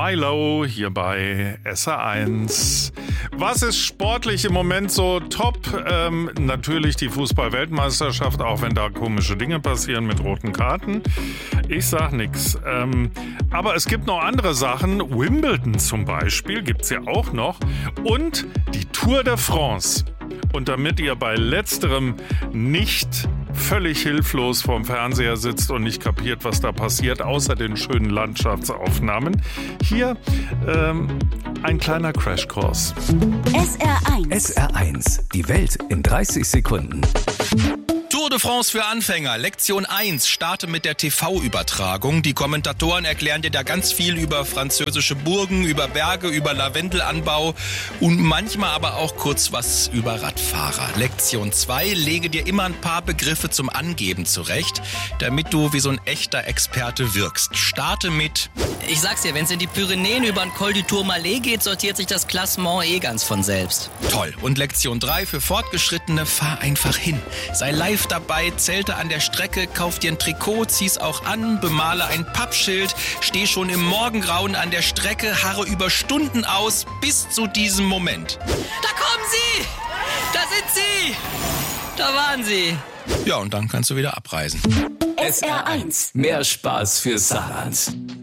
Milo hier bei SR1. Was ist sportlich im Moment so top? Natürlich die Fußball-Weltmeisterschaft, auch wenn da komische Dinge passieren mit roten Karten. Ich sag nix. Aber es gibt noch andere Sachen. Wimbledon zum Beispiel gibt's ja auch noch. Und die Tour de France. Und damit ihr bei letzterem nicht völlig hilflos vorm Fernseher sitzt und nicht kapiert, was da passiert, außer den schönen Landschaftsaufnahmen, hier ein kleiner Crashkurs. SR1. SR1, die Welt in 30 Sekunden. Tour de France für Anfänger. Lektion 1. Starte mit der TV-Übertragung. Die Kommentatoren erklären dir da ganz viel über französische Burgen, über Berge, über Lavendelanbau und manchmal aber auch kurz was über Radfahrer. Lektion 2. Lege dir immer ein paar Begriffe zum Angeben zurecht, damit du wie so ein echter Experte wirkst. Starte mit... Ich sag's dir, wenn es in die Pyrenäen über den Col du Tourmalet geht, sortiert sich das Klassement ganz von selbst. Toll. Und Lektion 3 für Fortgeschrittene, fahr einfach hin. Sei live dabei, zelte an der Strecke, kauf dir ein Trikot, zieh's auch an, bemale ein Pappschild, steh schon im Morgengrauen an der Strecke, harre über Stunden aus bis zu diesem Moment. Da kommen sie! Da sind sie! Da waren sie! Ja, und dann kannst du wieder abreisen. SR1. Mehr Spaß für Saarland.